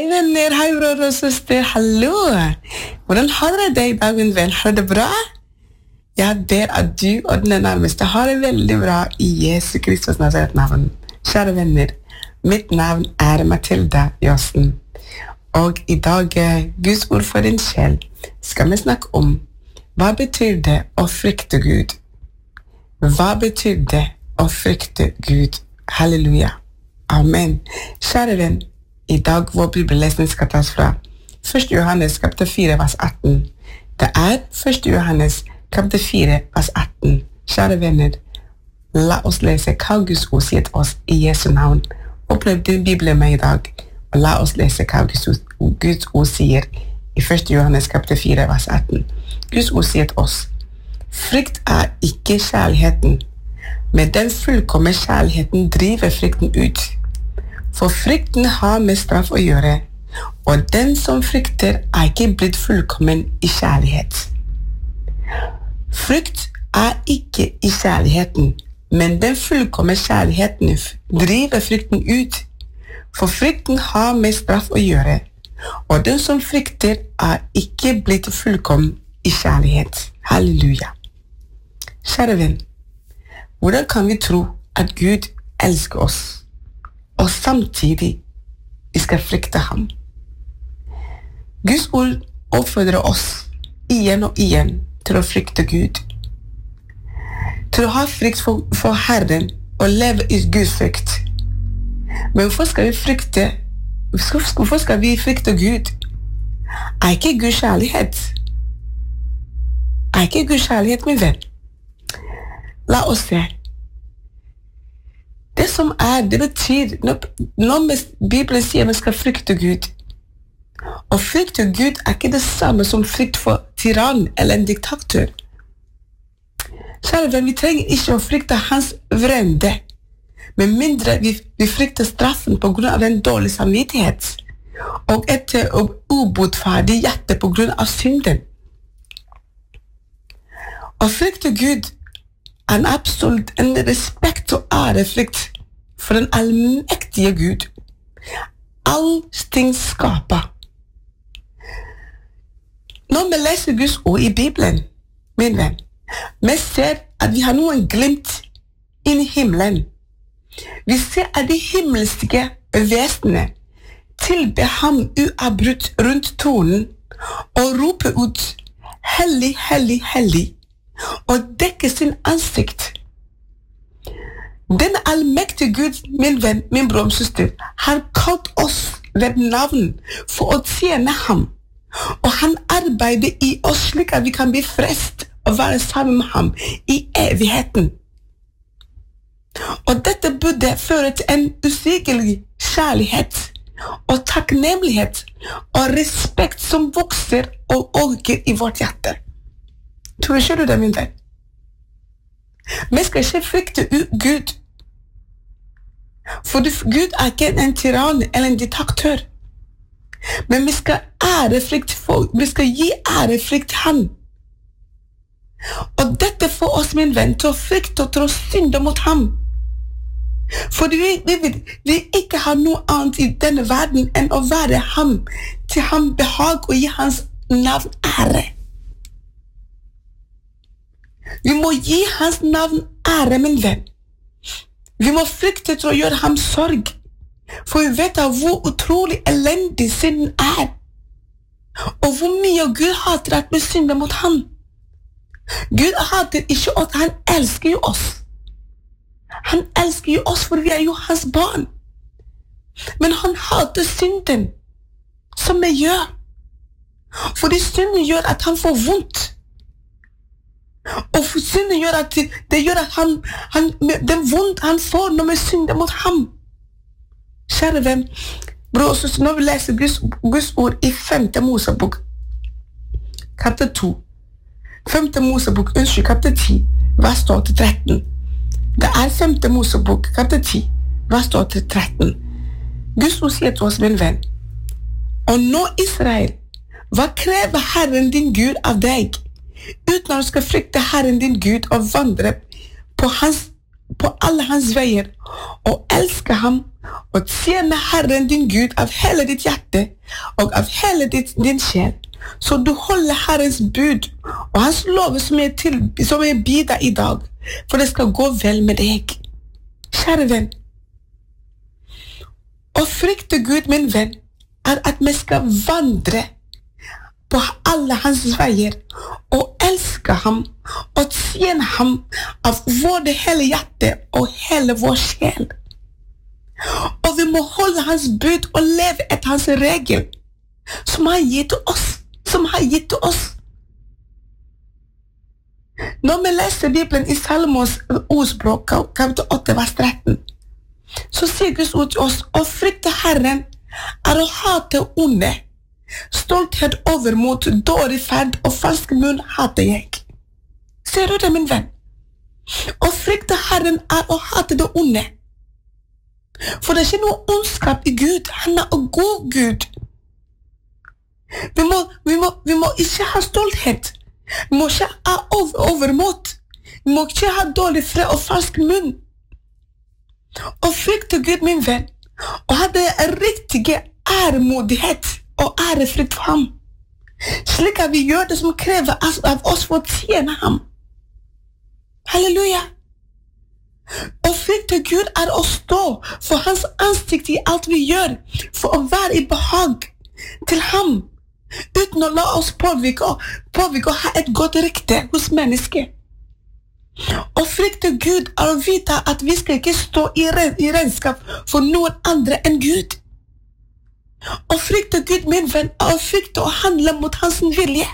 Hei venner, hei bror og søster, hallo! Hvordan har dere det I dag, min venn? Har dere det bra? Jeg ber at du og den nærmeste har det veldig bra I Jesu Kristus Nazaret navn. Kjære venner, mitt navn Mathilda Josten. Og I dag, Guds ord for din sjel, skal vi snakke om hva betyr det å frykte Gud? Hva betyr det å frykte Gud? Halleluja. Amen. Kjære venn, I dag vår bibellesning skal tas fra 1. Johannes kapitel 4, vers 18. Det 1. Johannes kapitel 4, vers 18. Kjære venner, la oss lese hva Guds ord sier til oss I Jesu navn. Opplev din bibel med I dag, og la oss lese hva Guds ord sier I 1. Johannes kapitel 4, vers 18. Guds ord sier til oss, frykt ikke kjærligheten, men den fullkomne kjærligheten driver frykten ut. For frykten har med straff å gjøre, og den som frykter ikke blitt fullkommen I kjærlighet. Frykt ikke I kjærligheten, men den fullkomne kjærligheten driver frykten ut. For frykten har med straff å gjøre, og den som frykter ikke blitt fullkommen I kjærlighet. Halleluja. Kjære venn, hvordan kan vi tro at Gud elsker oss? Og samtidig vi skal frykte ham. Guds ord oppfordrer oss igjen og igjen til å frykte Gud. Til å ha frykt for Herren og leve I Guds frykt. Men hvorfor skal vi frykte Gud? Ikke Guds kjærlighet? Ikke Guds kjærlighet, min venn? La oss se. Det som det betyr, når Bibelen sier man skal frykte Gud, og frykte Gud ikke det samme som frykt for tyrann eller en diktator. Kjære venn, vi trenger ikke å frykte hans vrede, men mindre vi frykter straffen på grunn av en dårlig samvittighet, og et ubotferdig hjerte på grunn av synden. Å frykte Gud en absolutt en respekt og ærefrykt for den allmektige Gud. Allting skaper. Når vi leser Guds ord I Bibelen, min venn, vi ser at vi har noen glimt inn I himmelen. Vi ser at de himmelske vesenene tilber ham uavbrutt rundt tronen og roper ut, hellig, hellig, hellig, og dekke sin ansikt. Den allmektige Gud, min venn, min bror og søster, har kalt oss ved navn for å tjene ham, og han arbeider I oss slik at vi kan bli frelst og være sammen med ham I evigheten. Og dette burde føre til en usigelig kjærlighet og takknemlighet og respekt som vokser og øker I vårt hjerte. Tror ikke du det, min venn? Vi skal ikke frykte Gud. For Gud ikke en tyrann eller en diktator. Men vi skal vi skal gi ærefrykt han. Og dette får oss, min venn, til å frykte og til å synde mot ham. For vi ikke har noe annet I denne verden enn å være ham, til ham behag og gi hans navn ære. Vi må gi hans navn ære, min venn. Vi må frykte til å gjøre ham sorg, for vi vet hvor utrolig elendig synden og hvor mye Gud hater at vi synder mot ham. Gud hater ikke oss, han elsker jo oss. Han elsker jo oss, for vi jo hans barn. Men han hater synden, som vi gjør. Fordi synden gjør at han får vondt. Og for synden gjør at det gjør at den vondt han får når vi synder mot ham. Kjære venn, bror og søster, når vi leser Guds ord I 5. Mosebok, kapitel 2, 5. Mosebok, kapitel 10, vers 12-13. Det 5. Mosebok, kapitel 10, vers 12-13. Guds ord sier til oss, min venn, og nå Israel, hva krever Herren din Gud av deg? Uten at du skal frykte Herren din Gud og vandre på alle hans veier og elske ham och tjäna Herren din Gud av hela ditt hjärta och av hela din själ. Så du håller Herrens bud och hans lov som är bida idag, för det ska gå väl med dig. Kära vän, och frykta Gud, min vän, är att man ska vandra på alla hans vägar och älska ham och tjäna ham av vårt hela hjärta och hela vår själ. Och vi må hålla hans bud och leva efter hans regel som han gett oss. När man läser Bibeln i Salomos ordspråk kapitel 8, vers 13, så säger Guds ord till oss: och frykta Herren är att hata onde, stolthet, övermod, dålig färd och falsk mun hatar jag. Ser du det, min vän? Och frykta Herren är att hata det onde. För det är inte någon ondskap i Gud. Han är en god Gud. Vi må inte ha stolthet. Vi må inte ha övermod. Vi må inte ha dålig fred och falsk mun. Och frykta Gud, min vän, och ha en riktig äremodighet och ärefrykt för ham. Slik att vi gör det som kräver av oss för att tjäna ham. Halleluja. Och frykta Gud är att stå för hans ansikte i allt vi gör, för att vara i behag till ham, utan att låta oss påverka och ha ett gott rykte hos människor. Och frykta Gud är att veta att vi ska inte stå i räddskap för någon andra än Gud. Och frykta Gud, min vän, är att frykta och handla mot hans vilja.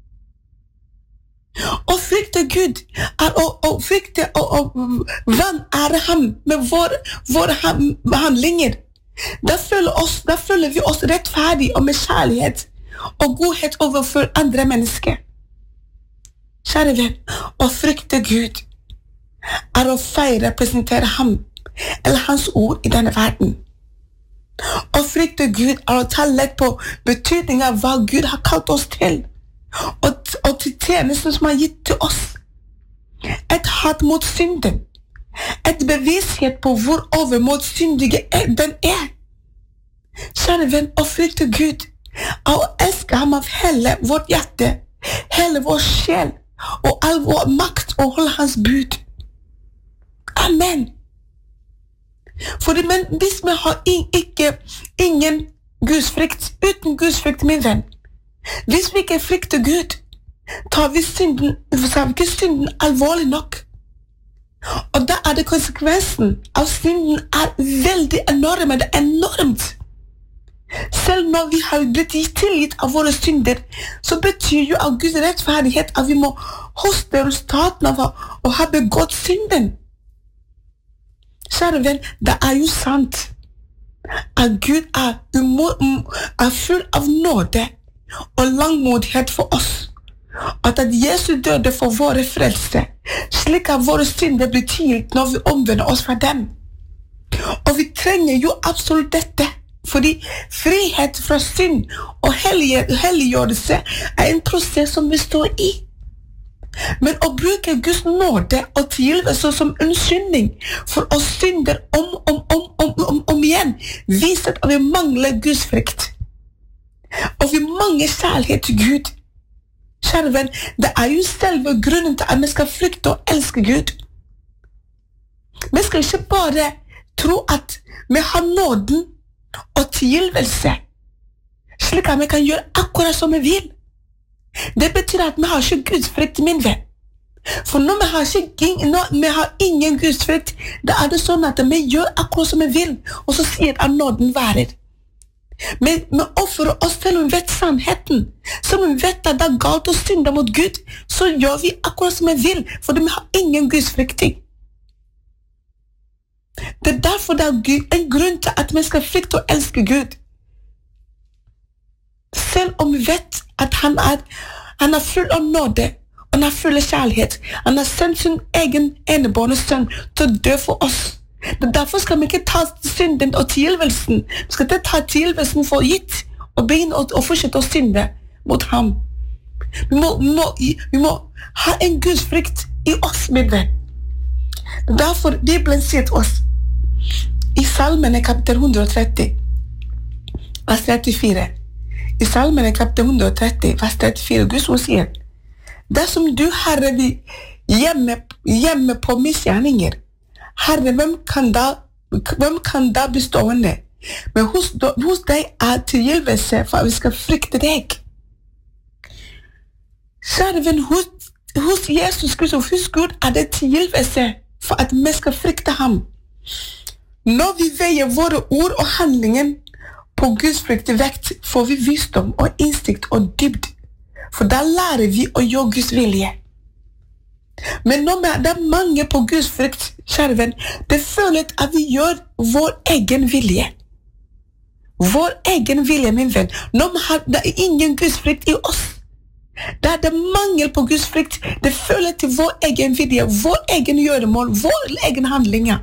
Och frykta Gud är att frykta och vanära ham med våra handlingar. Där följer vi oss rättfärdigt och med kärlighet och godhet överför andra människor. Kära vän, och frykta Gud är att fira, presentera ham eller hans ord i denna världen. Och frykta Gud är att ta lätt på betydningen av vad Gud har kallat oss till och till tjänsten som har gett till oss. Ett hat mot synden. Ett bevishet på vår övermod syndige den är. Kära vän, och frykta Gud och älska ham av hela vårt hjärta, hela vår själ och all vår makt och hålla hans bud. Amen. För hvis man har ingen gudsfrykt, utan gudsfrykt, min vän, hvis vi ikke frykter Gud, tar vi synden alvorlig nok. Og da er det konsekvensen av synden er veldig enorm. Det er enormt. Selv når vi har blitt tilgitt av våre synder, så betyr jo av Guds rettferdighet at vi må høste resultaten av å ha begått synden. Kjære venn, det er jo sant at Gud er full av nåde og langmodighet for oss. At Jesus døde for våre frelse, slik at våre synder blir tilgitt når vi omvender oss fra dem. Og vi trenger jo absolutt dette, fordi frihet fra synd og helliggjørelse er en prosess som vi står i. Men å bruke Guds nåde og tilgivelse som unnskyldning for oss synder om igjen, viser at vi mangler Guds frykt. Og vi mangler kjærlighet til Gud. Kjære venn, det er jo selve grunnen til at vi skal frykte og elske Gud. Vi skal ikke bare tro at vi har nåden og tilgivelse, slik at vi kan gjøre akkurat som vi vil. Det betyr at vi har ikke gudsfrykt, min venn. For når vi har ingen gudsfrykt, da er det sånn at vi gjør akkurat som vi vil, og så sier at nåden varer. Vi offrer oss selv om vi vet sannheten. Som vi vet at det er galt å synde mot Gud, så gjør vi akkurat som vi vil, for vi har ingen gudsfrykting. Det er derfor det er en grunn til at vi skal frykte og elske Gud. Selv om vi vet at han er full av nåde, og han er full av kjærlighet. Han har sendt sin egen enebårne sønn til å dø for oss. Derfor skal vi ikke ta synden og tilgivelsen. Vi skal ikke ta tilgivelsen for gitt og begynne å fortsette å synde mot ham. Vi må ha en gudsfrykt i oss, min venn. Derfor Bibelen sier til oss I Salmene kapittel 130, vers 34. I Salmene kapittel 130, vers 34, Guds ord sier, dersom du, Herre, vil hjemme på misgjerninger, Herre, hvem kan da bli stående? Men hos deg tilgivelse for at vi skal frykte deg. Kjære venn, hos Jesus Kristus, hos Gud det tilgivelse for at vi skal frykte ham. Når vi veier våre ord og handlingen på Guds frykte vekt, får vi visdom og innsikt og dybd, for da lærer vi å gjøre Guds vilje. Men når det mange på Guds frykt, kjære venn, det føler at vi gjør vår egen vilje. Vår egen vilje, min venn. Når det ingen Guds frykt i oss, da det mangel på Guds frykt, det føler til vår egen vilje, vår egen gjøremål, vår egen handlinger.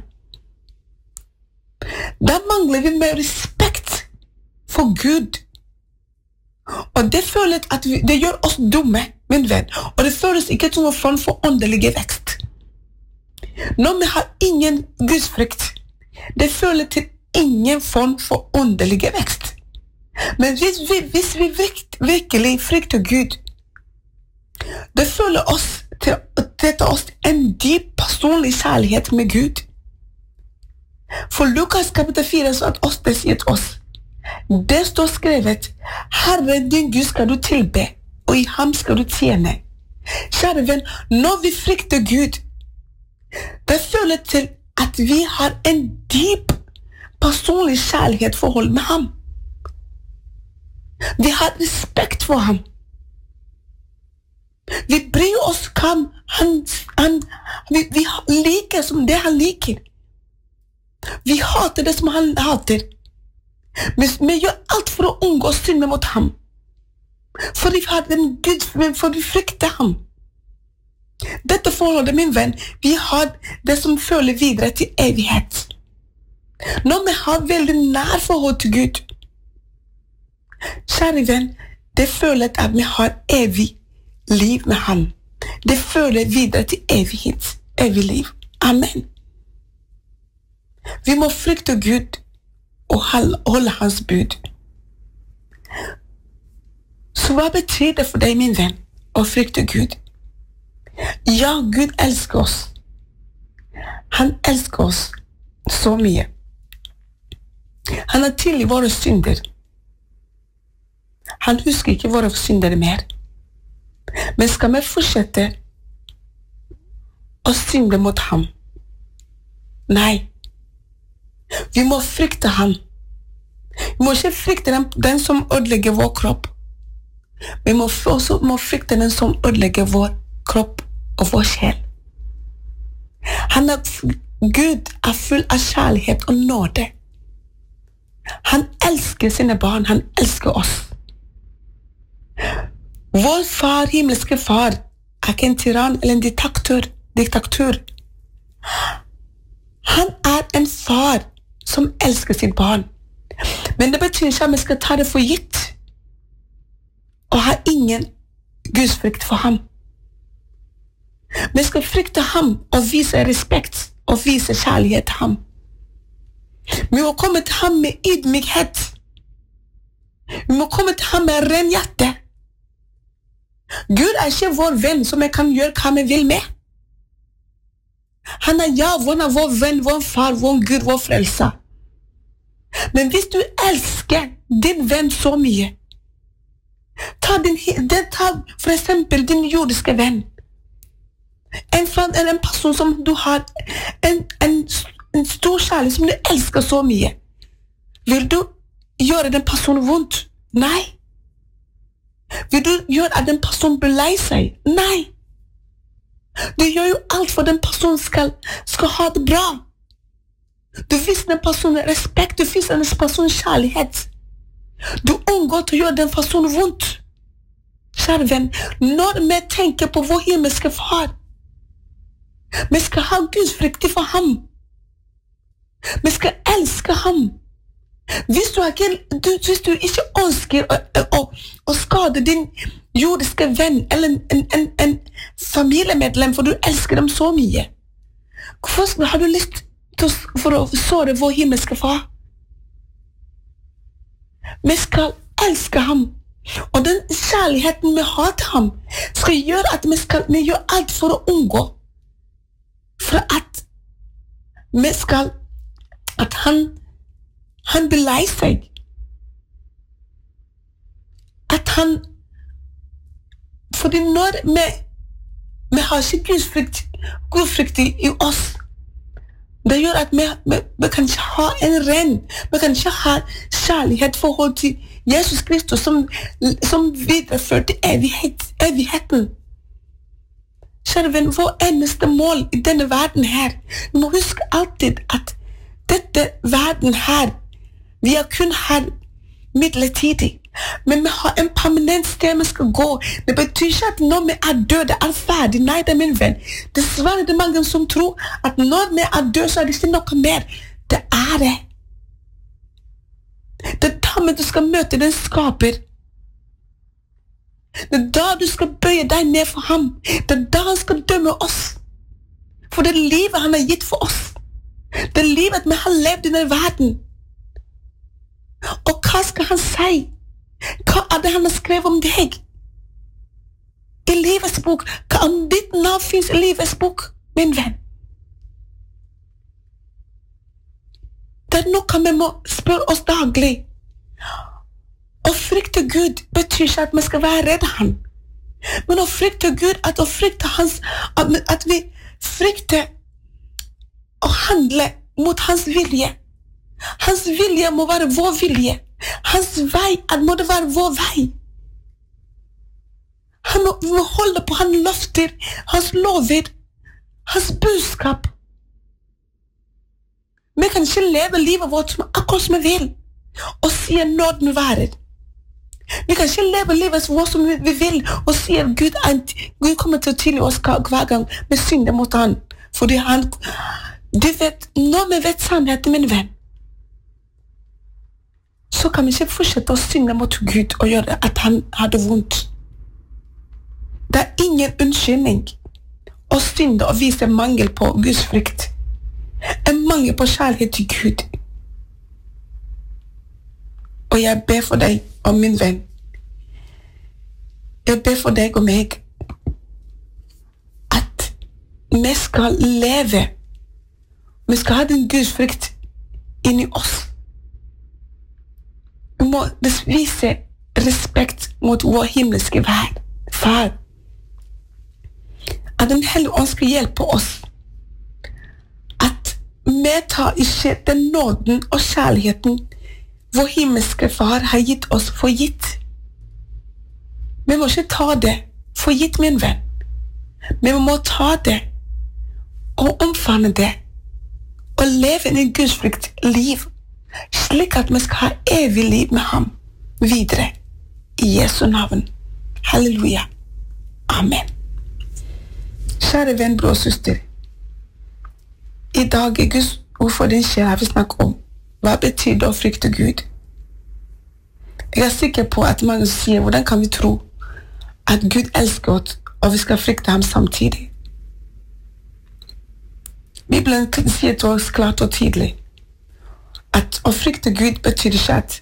Da mangler vi med respekt for Gud. Og det føler at det gjør oss dumme, min venn. Og det føles ikke som en form for åndelige vekst. Når vi har ingen Guds frykt, det føler til ingen form for åndelige vekst. Men hvis vi virkelig frykter Gud, det føler oss til oss en dyp personlig kjærlighet med Gud. For Lukas kapittel 4 så at oss det sier til oss, det står skrevet, Herre din Gud skal du tilbe, og i ham skal du tjene. Kjære venn, når vi frykter Gud, det føler til at vi har en dyp personlig kjærlighetsforhold med ham. Vi har respekt for ham. Vi bryr oss om vi liker som det han liker. Vi hater det som han hater. Men vi gjør alt for å unngå synde mot ham. Fordi vi har den Gud, for vi frykter ham. Dette forholdet, min venn, vi har det som føler videre til evighet. Når vi har veldig nær forhold til Gud, kjære venn, det føler at vi har evig liv med ham. Det føler videre til evighet, evig liv. Amen. Vi må frykte Gud og holde hans bud. Så hva betyr det for deg, min venn, å frykte Gud? Ja, Gud elsker oss. Han elsker oss så mye. Han har tilgitt våre synder. Han husker ikke våre synder mer. Men skal vi fortsette å synde mot ham? Nei. Vi må frykte ham. Vi må ikke frykte den som ødelegger vår kropp. Vi må også frykte den som ødelegger vår kropp og vår sjel. Gud er full av kjærlighet og nåde. Han elsker sine barn, han elsker oss. Vår far, himmelske far, er ikke en tyrann eller en diktator. Han er en far som elsker sitt barn. Men det betyr ikke at vi skal ta det for gitt og ha ingen gudsfrykt for ham. Vi skal frykte ham og vise respekt og vise kjærlighet til ham. Vi må komme til ham med ydmykhet. Vi må komme til ham med ren hjerte. Gud er ikke vår venn som vi kan gjøre hva vi vil med. Han er vår venn, vår far, vår Gud, vår frelser. Men hvis du elsker din venn så mye, ta for eksempel din jordiske venn, en person som du har en stor kjærlighet, som du elsker så mye. Vil du gjøre den personen vondt? Nei. Vil du gjøre at den personen blir lei seg? Nei. Du gjør jo alt for den personen skal ha det bra. Du viser den personen respekt, du viser den personen kjærlighet. Du unngår til å gjøre den personen vondt. Kjære venn, når vi tenker på vår himmelske far, vi skal ha Guds frykt for ham. Vi skal elske ham. Hvis du ikke ønsker å skade din jordiske venn eller en familiemedlem, for du elsker dem så mye, hvorfor har du lyst for å såre vår himmelske far. Vi skal elske ham. Og den kjærligheten vi har til ham, skal gjøre at vi gjør alt for å unngå. For at vi skal, at han blir lei seg. At han, fordi når vi har ikke Gudfrykt i oss, det gjør at vi kan ikke ha en ren, vi kan ikke ha kjærlighet forhold til Jesus Kristus som videreførte evigheten. Kjære venn, vår eneste mål i denne verden her, vi må huske alltid at dette verden her, vi er kun her midlertidig. Men vi har en permanent sted vi skal gå. Det betyr ikke at når vi er døde, er ferdig. Nei, det er min venn. Dessverre er det mange som tror at når vi er døde, så er det ikke noe mer. Det er det. Det er da du skal møte den skaper. Det er da du skal bøye deg ned for ham. Det er da han skal dømme oss. For det livet han har gitt for oss. Det livet vi har levd i denne verden. Og hva skal han si? Hva er det han har skrevet om deg? I livets bok. Hva om ditt navn finnes i livets bok, min venn? Det er noe vi må spørre oss daglig. Å frykte Gud betyr ikke at vi skal være redde han. Men å frykte Gud, at å frykte hans, at vi frykter å handle mot hans vilje. Hans vilje må være vår vilje. Hans vei, må det være vår vei. Vi må holde på hans løfter, hans lover, hans budskap. Vi kan ikke leve livet vårt som akkurat som vi vil, og si nåden varer. Vi kan ikke leve livet vårt som vi vil, og si at Gud kommer til å tilgi oss hver gang vi synder mot han. Fordi du vet, når vi vet sannheten, min venn, så kan vi ikke fortsette å synge mot Gud og gjøre at han hadde vondt. Det er ingen unnskyldning å synde og vise mangel på Guds frykt. En mangel på kjærlighet til Gud. Og jeg ber for deg og min venn. Jeg ber for deg og meg at vi skal leve. Vi skal ha den Guds frykt inni oss. Vi må vise respekt mot vår himmelske far. At den hellige ånd skal hjelpe oss. At vi tar ikke den nåden og kjærligheten vår himmelske far har gitt oss for gitt. Vi må ikke ta det for gitt, min venn. Men vi må ta det og omfavne det og leve en gudsfrykt liv, slik at vi skal ha evig liv med ham videre. I Jesu navn. Halleluja. Amen. Kjære venn, bror og søster. I dag er Guds ord for din sjel har vi snakket om. Hva betyr det å frykte Gud? Jeg er sikker på at mange sier, hvordan kan vi tro at Gud elsker oss, og vi skal frykte ham samtidig? Bibelen sier til oss klart og tydelig at å frykte Gud betyr ikke at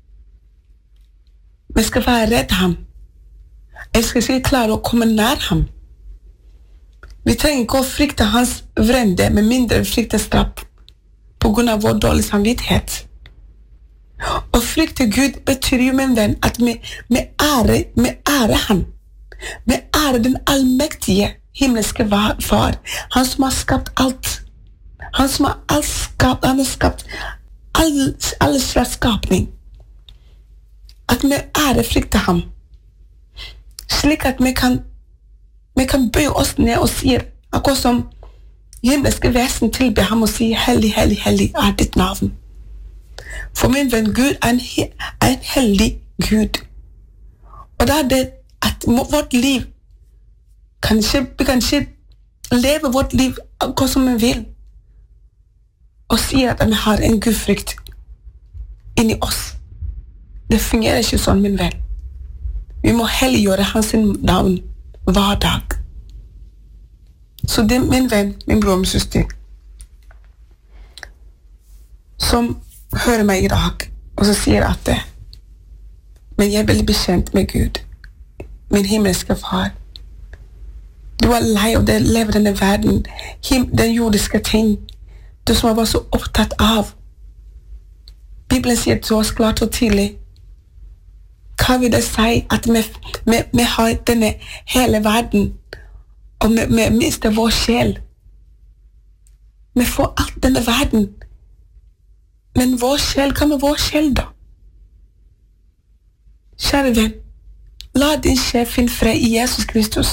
vi skal være redd ham. Jeg skal ikke klare å komme nær ham. Vi trenger ikke å frykte hans vrende, med mindre vi frykter straff på grunn av vår dårlige samvittighet. Å frykte Gud betyr jo, min venn, at vi ærer ham. Vi ærer den allmektige himmelske far, han som har skapt alt. Han som har skapt all slags skapning. At vi frykter ham, slik at vi kan bøye oss ned og si, akkurat som himmelske vesen tilber ham og si, hellig, hellig, hellig er ditt navn. For min venn, Gud er en hellig Gud. Og da er det at vårt liv vi kan ikke leve vårt liv akkurat som vi vil, og si at vi har en gudfrykt inni oss. Det fungerer ikke sånn, min venn. Vi må helliggjøre hans navn hver dag. Så det, min venn, min bror og min søster, som hører meg i dag, og så sier at men jeg vil bli kjent med Gud, min himmelske far. Du er lei av det lever denne verden, den jordiske ting, du som har vært så opptatt av. Bibelen sier til oss klart og tydelig, hva vil det si at vi har denne hele verden, og vi mister vår sjel? Vi får alt denne verden, men vår sjel, hva med vår sjel da? Kjære venn, la din sjel finne fred i Jesus Kristus.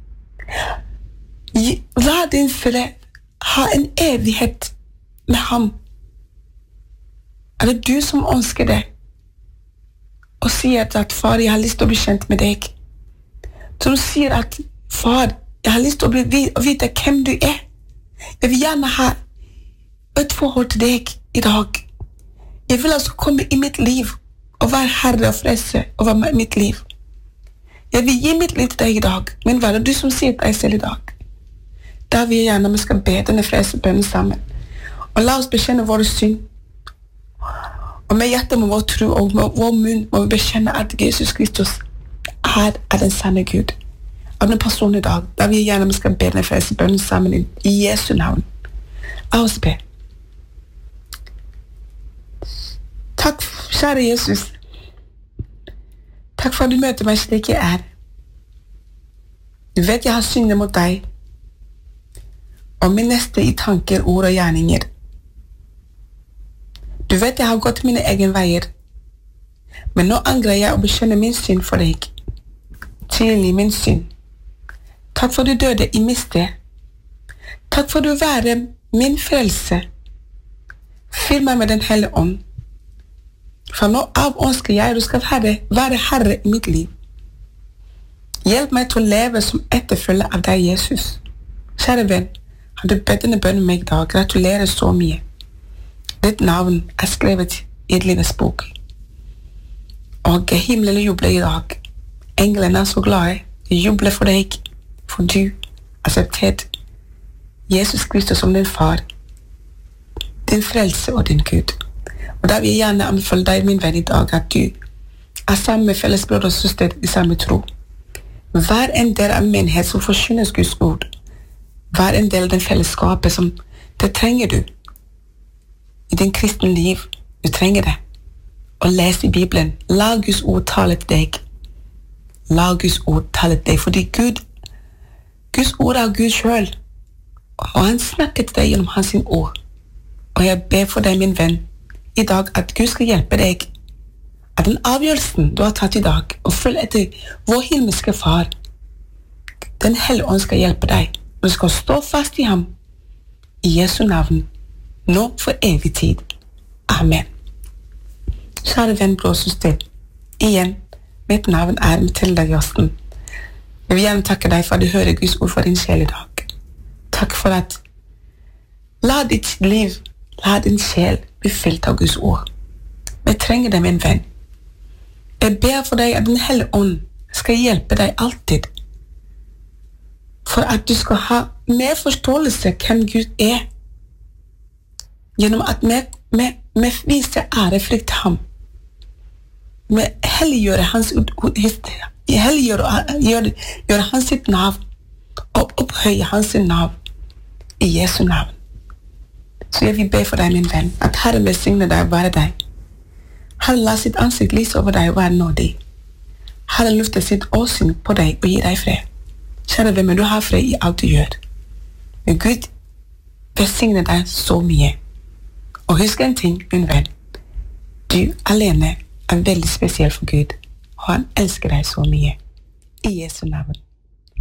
La din fred ha en evighet med ham. Er det du som ønsker det? Og sier at far, jeg har lyst til å bli kjent med deg. Som sier at far, jeg har lyst til å vite hvem du er. Jeg vil gjerne ha et forhold til deg i dag. Jeg vil altså komme i mitt liv og være herre og frelse over mitt liv. Jeg vil gi mitt liv til deg i dag, men hva er det du som sier til deg selv i dag? Da vil jeg gjerne vi skal be denne frelsebønnen sammen. Og la oss bekjenne våre synd. Og med hjertet må vår tro og med vår munn må vi bekjenne at Jesus Kristus er den sanne Gud. Av den personen i dag, da vil jeg gjerne vi skal be denne frelsebønnen sammen i Jesu navn. La oss be. Takk, kjære Jesus. Takk for at du møter meg slik jeg er. Du vet jeg har syndet mot deg, og min neste i tanker, ord og gjerninger. Du vet jeg har gått mine egen veier, men nå angrer jeg å bekjenne min synd for deg. Tilgi min synd. Takk for du døde i mitt sted. Takk for du være min frelse. Fyll meg med den hellige ånd. For nå av ønsker jeg du skal være herre i mitt liv. Hjelp meg til å leve som etterfølger av deg, Jesus. Kjære venn, har du bedt denne bønnen med meg i dag? Gratulerer så mye. Ditt navn er skrevet i et livets bok. Og himmelen jubler i dag. Englene er så glade. De jubler for deg, for du akseptert Jesus Kristus som din far, din frelse og din Gud. Og da vil jeg gjerne anbefale deg, min venn, i dag, at du er sammen med felles brødre og søster i samme tro. Vær en del av menighet som forkynner Guds ord. Vær en del av den fellesskapet som det trenger du i din kristne liv. Du trenger det. Og les i Bibelen. La Guds ord tale til deg. La Guds ord tale til deg, fordi Guds ord er Gud selv. Og han snakker til deg gjennom hans ord. Og jeg ber for deg, min venn, i dag at Gud skal hjelpe deg. At den avgjørelsen du har tatt i dag, og følg etter vår himmelske far, den hellige ånd skal hjelpe deg. Du skal stå fast i ham, i Jesu navn, nå for evig tid. Amen. Kjære venn, bror og søster, igjen, mitt navn er Mathilda Josten. Jeg vil gjerne takke deg for at du hører Guds ord for din sjel i dag. Takk for at la ditt liv, la din sjel bli fylt av Guds ord. Vi trenger det, min venn. Jeg ber for deg at den hellige ånd skal hjelpe deg alltid, for at du skal ha mer forståelse hvem Gud er, gjennom at vi viser ærefrykt til ham. Vi helliggjør hans sitt navn, og opphøye hans navn i Jesu navn. Så jeg vil be for deg, min venn, at Herren velsigne deg og være deg. Herren la sitt ansikt lyse over deg og være nådig. Herren løfter sitt åsyn på deg og gir deg fred. Kjære venn, du har fred i alt du gjør. Men Gud velsigne deg så mye. Og husk en ting, min venn. Du alene er veldig spesiell for Gud, og han elsker deg så mye. I Jesu navn.